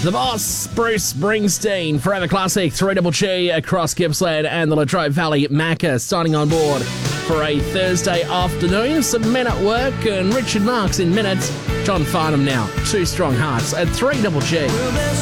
The Boss, Bruce Springsteen, Forever Classic, 3GG across Gippsland and the Latrobe Valley. Macca signing on board for a Thursday afternoon. Some men at work and Richard Marx in minutes. John Farnham now. Two Strong Hearts at 3GG.